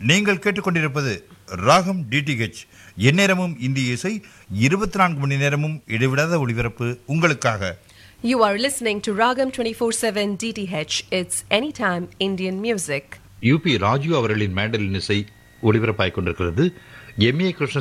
நீங்கள் கேட்டுக்கொண்டிருப்பது ராகம் டிடிஹெச். எந்நேரமும் இந்திய இசை, 24 மணி நேரமும் இடைவிடாத ஒளிபரப்பு உங்களுக்காக. You are listening to Ragam 24/7 DTH. It's anytime Indian music. UP Raju அவர்களின் மேண்டலின் இசை ஒளிபரப்பாய் கொண்டிருக்கிறது. எம்.ஏ. கிருஷ்ண